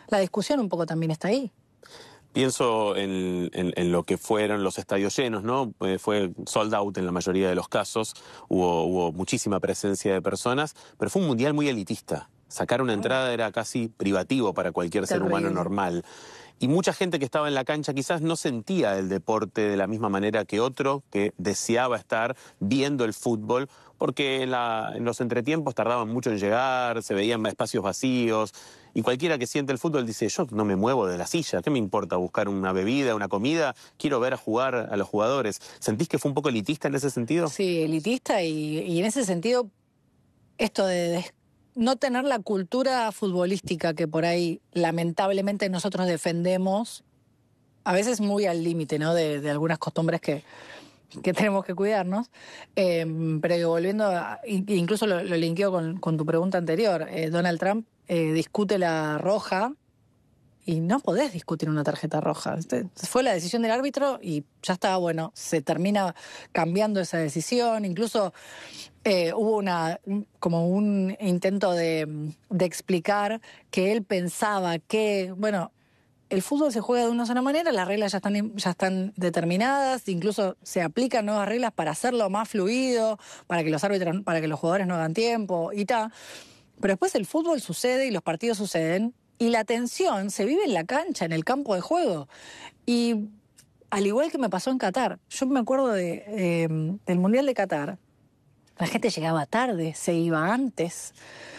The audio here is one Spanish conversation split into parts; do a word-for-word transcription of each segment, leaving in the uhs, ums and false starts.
la discusión un poco también está ahí. Pienso en, en, en lo que fueron los estadios llenos, ¿no? Eh, fue sold out en la mayoría de los casos, hubo, hubo muchísima presencia de personas, pero fue un mundial muy elitista. Sacar una entrada era casi privativo para cualquier ser humano normal. Y mucha gente que estaba en la cancha quizás no sentía el deporte de la misma manera que otro que deseaba estar viendo el fútbol, porque en, la, en los entretiempos tardaban mucho en llegar, se veían espacios vacíos, y cualquiera que siente el fútbol dice, yo no me muevo de la silla, ¿qué me importa buscar una bebida, una comida? Quiero ver a jugar a los jugadores. ¿Sentís que fue un poco elitista en ese sentido? Sí, elitista, y, y en ese sentido, esto de... de no tener la cultura futbolística que por ahí lamentablemente nosotros defendemos, a veces muy al límite, ¿no? De, de algunas costumbres que, que tenemos que cuidarnos. Eh, pero volviendo, a, incluso lo, lo linkeo con, con tu pregunta anterior, eh, Donald Trump eh, discute la roja y no podés discutir una tarjeta roja. Fue la decisión del árbitro y ya estaba, bueno, se termina cambiando esa decisión, incluso... Eh, hubo una como un intento de, de explicar que él pensaba que, bueno, el fútbol se juega de una sola manera, las reglas ya están, ya están determinadas, incluso se aplican nuevas reglas para hacerlo más fluido, para que los árbitros, para que los jugadores no hagan tiempo y tal. Pero después el fútbol sucede y los partidos suceden y la tensión se vive en la cancha, en el campo de juego. Y al igual que me pasó en Qatar, yo me acuerdo de, eh, del Mundial de Qatar. La gente llegaba tarde, se iba antes.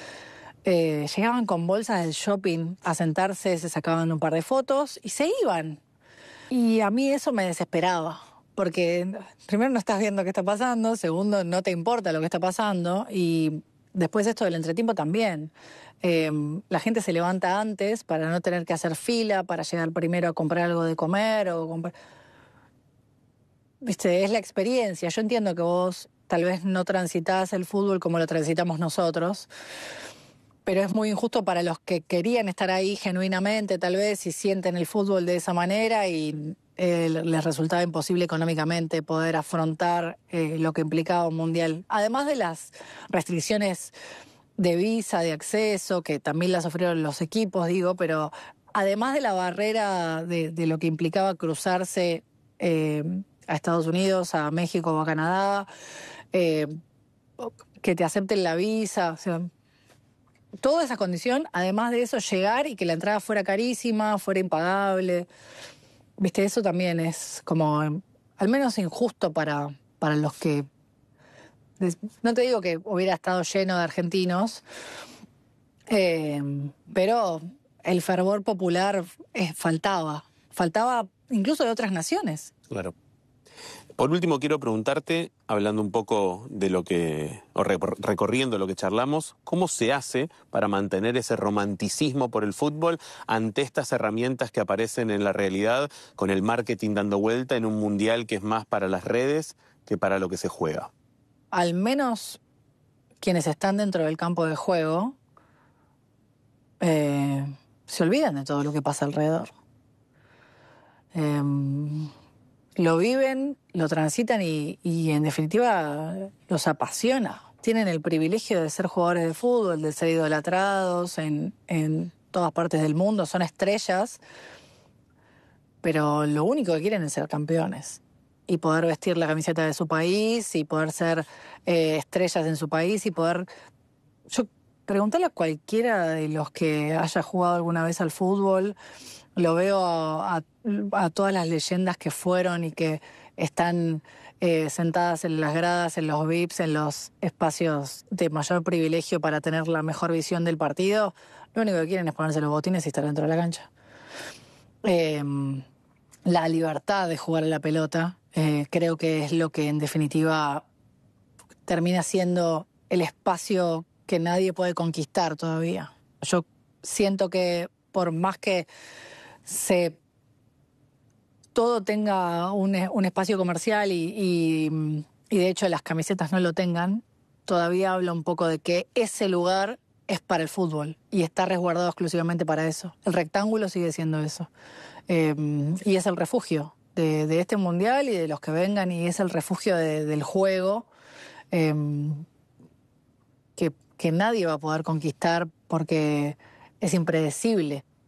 Eh, llegaban con bolsas del shopping a sentarse, se sacaban un par de fotos y se iban. Y a mí eso me desesperaba, porque primero no estás viendo qué está pasando, segundo no te importa lo que está pasando y después esto del entretiempo también. Eh, la gente se levanta antes para no tener que hacer fila, para llegar primero a comprar algo de comer o comprar... Viste, es la experiencia. Yo entiendo que vos tal vez no transitás el fútbol como lo transitamos nosotros, pero es muy injusto para los que querían estar ahí genuinamente, tal vez, y sienten el fútbol de esa manera y eh, les resultaba imposible económicamente poder afrontar eh, lo que implicaba un mundial. Además de las restricciones de visa, de acceso, que también las sufrieron los equipos, digo, pero además de la barrera de, de lo que implicaba cruzarse eh, a Estados Unidos, a México o a Canadá, eh, que te acepten la visa, o sea, toda esa condición, además de eso, llegar y que la entrada fuera carísima, fuera impagable. Viste, eso también es como, al menos injusto para, para los que... No te digo que hubiera estado lleno de argentinos, eh, pero el fervor popular eh, faltaba. Faltaba incluso de otras naciones. Claro. Por último, quiero preguntarte, hablando un poco de lo que, o recorriendo lo que charlamos, ¿cómo se hace para mantener ese romanticismo por el fútbol ante estas herramientas que aparecen en la realidad, con el marketing dando vuelta en un mundial que es más para las redes que para lo que se juega? Al menos quienes están dentro del campo de juego eh, se olvidan de todo lo que pasa alrededor. Eh, Lo viven, lo transitan y, y en definitiva los apasiona. Tienen el privilegio de ser jugadores de fútbol, de ser idolatrados en, en todas partes del mundo, son estrellas, pero lo único que quieren es ser campeones y poder vestir la camiseta de su país y poder ser eh, estrellas en su país y poder... Yo preguntarle a cualquiera de los que haya jugado alguna vez al fútbol... Lo veo a, a, a todas las leyendas que fueron y que están eh, sentadas en las gradas, en los V I Ps, en los espacios de mayor privilegio para tener la mejor visión del partido. Lo único que quieren es ponerse los botines y estar dentro de la cancha. Eh, la libertad de jugar a la pelota eh, creo que es lo que en definitiva termina siendo el espacio que nadie puede conquistar todavía. Yo siento que por más que se todo tenga un, un espacio comercial y, y, y de hecho las camisetas no lo tengan, todavía habla un poco de que ese lugar es para el fútbol y está resguardado exclusivamente para eso. El rectángulo sigue siendo eso. Eh, y es el refugio de, de este mundial y de los que vengan y es el refugio de, del juego eh, que, que nadie va a poder conquistar porque es impredecible.